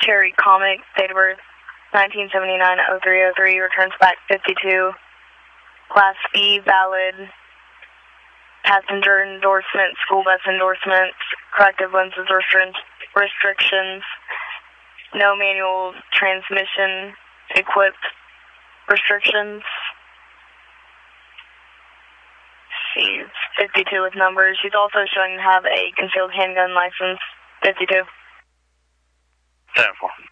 Cherry Comic, date of birth 1979-0303, returns back 52. Class B, valid. Passenger endorsement, school bus endorsements, corrective lenses restrictions, no manual transmission equipped restrictions. She's 52 with numbers. She's also showing to have a concealed handgun license, 52. 10-4.